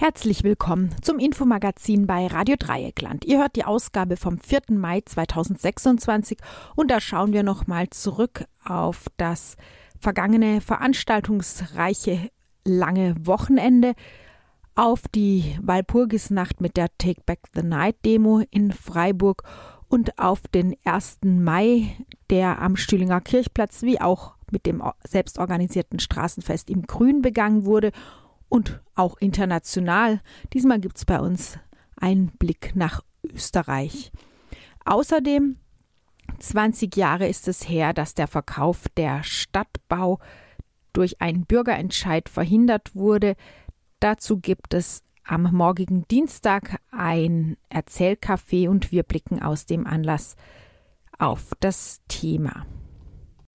Herzlich willkommen zum Infomagazin bei Radio Dreieckland. Ihr hört die Ausgabe vom 4. Mai 2026 und da schauen wir nochmal zurück auf das vergangene veranstaltungsreiche lange Wochenende, auf die Walpurgisnacht mit der Take Back the Night Demo in Freiburg und auf den 1. Mai, der am Stühlinger Kirchplatz wie auch mit dem selbstorganisierten Straßenfest im Grün begangen wurde. Und auch international. Diesmal gibt es bei uns einen Blick nach Österreich. Außerdem, 20 Jahre ist es her, dass der Verkauf der Stadtbau durch einen Bürgerentscheid verhindert wurde. Dazu gibt es am morgigen Dienstag ein Erzählcafé und wir blicken aus dem Anlass auf das Thema.